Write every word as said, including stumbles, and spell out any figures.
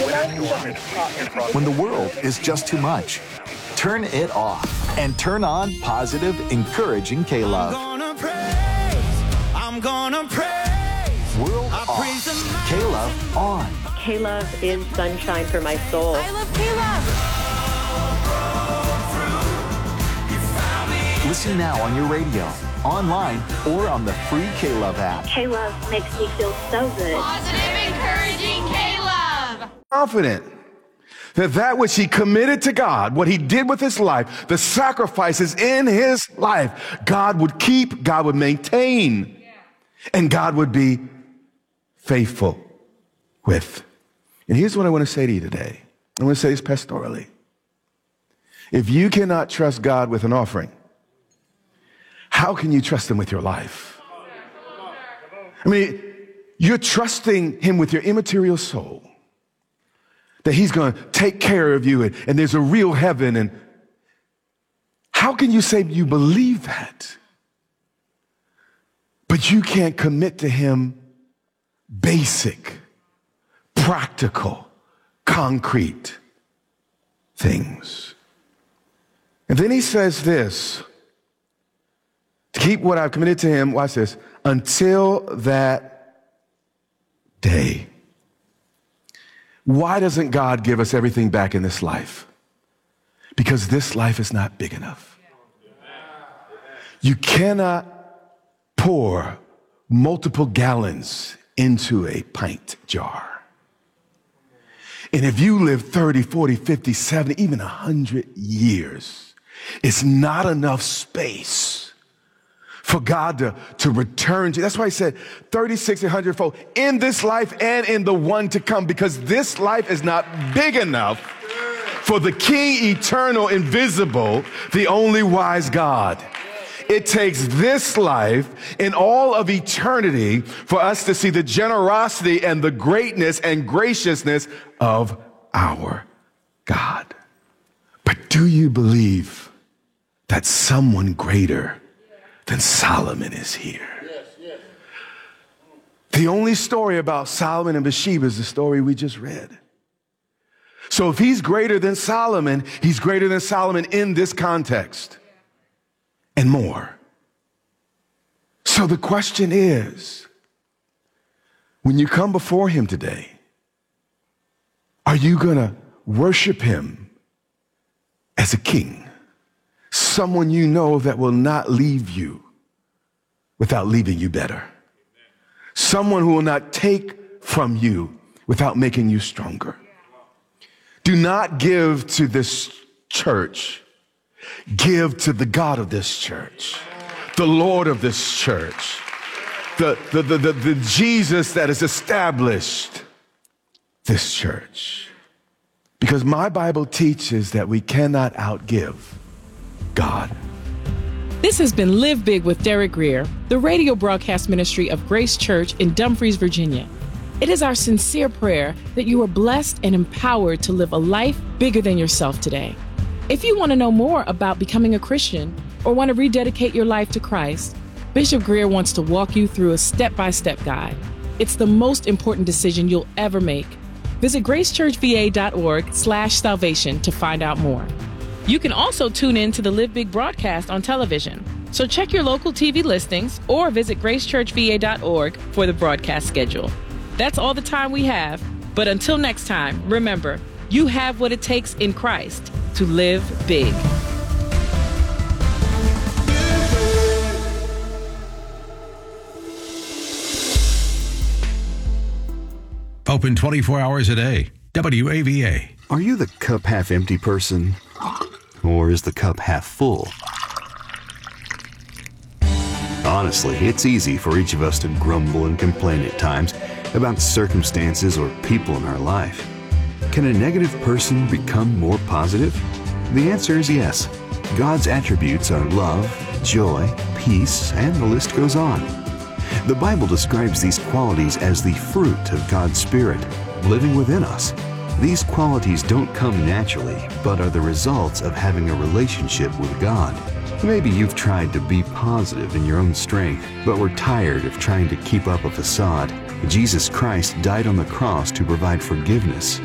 When the world is just too much, turn it off and turn on positive, encouraging K-Love. I'm gonna praise, I'm gonna praise. World I off, praise the K-Love on. K-Love is sunshine for my soul. I love K-Love. Listen now on your radio, online, or on the free K-Love app. K-Love makes me feel so good. Positive, encouraging K-Love. Confident that that which he committed to God, what he did with his life, the sacrifices in his life, God would keep, God would maintain, and God would be faithful with. And here's what I want to say to you today. I want to say this pastorally. If you cannot trust God with an offering, how can you trust him with your life? I mean, you're trusting him with your immaterial soul, that he's going to take care of you, and, and there's a real heaven. And how can you say you believe that, but you can't commit to him basic, practical, concrete things? And then he says this, to keep what I've committed to him, watch this, until that day. Why doesn't God give us everything back in this life? Because this life is not big enough. You cannot pour multiple gallons into a pint jar. And if you live thirty, forty, fifty, seventy, even one hundred years, it's not enough space for God to, to return to. That's why he said thirty, sixty, one hundred fold in this life and in the one to come, because this life is not big enough for the King eternal, invisible, the only wise God. It takes this life and all of eternity for us to see the generosity and the greatness and graciousness of our God. But do you believe that someone greater than Solomon is here? Yes, yes. The only story about Solomon and Bathsheba is the story we just read. So if he's greater than Solomon, he's greater than Solomon in this context and more. So the question is, when you come before him today, are you going to worship him as a king? Someone you know that will not leave you without leaving you better. Someone who will not take from you without making you stronger. Do not give to this church. Give to the God of this church, the Lord of this church, the, the, the, the, the Jesus that has established this church. Because my Bible teaches that we cannot outgive God. This has been Live Big with Derek Grier, the radio broadcast ministry of Grace Church in Dumfries, Virginia. It is our sincere prayer that you are blessed and empowered to live a life bigger than yourself today. If you want to know more about becoming a Christian or want to rededicate your life to Christ, Bishop Grier wants to walk you through a step-by-step guide. It's the most important decision you'll ever make. Visit gracechurchva.org slash salvation to find out more. You can also tune in to the Live Big broadcast on television. So check your local T V listings or visit gracechurchva dot org for the broadcast schedule. That's all the time we have. But until next time, remember, you have what it takes in Christ to live big. Open twenty-four hours a day. W A V A. Are you the cup half empty person? Or is the cup half full? Honestly, it's easy for each of us to grumble and complain at times about circumstances or people in our life. Can a negative person become more positive? The answer is yes. God's attributes are love, joy, peace, and the list goes on. The Bible describes these qualities as the fruit of God's Spirit living within us. These qualities don't come naturally, but are the results of having a relationship with God. Maybe you've tried to be positive in your own strength, but were tired of trying to keep up a facade. Jesus Christ died on the cross to provide forgiveness